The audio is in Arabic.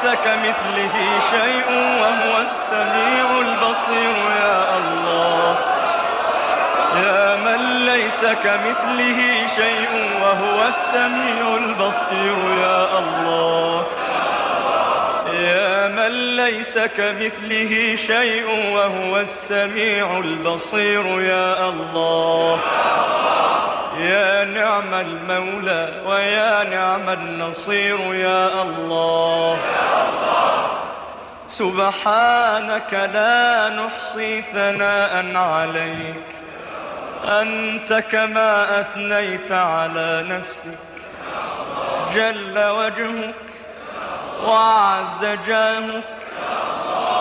ليس كمثله شيء وهو السميع البصير يا الله. يا من ليس كمثله شيء وهو السميع البصير يا الله. يا من ليس كمثله شيء وهو السميع البصير يا الله. يا نعم المولى ويا نعم النصير يا الله. سبحانك لا نحصي ثناء عليك، أنت كما أثنيت على نفسك. جل وجهك وعز جاهك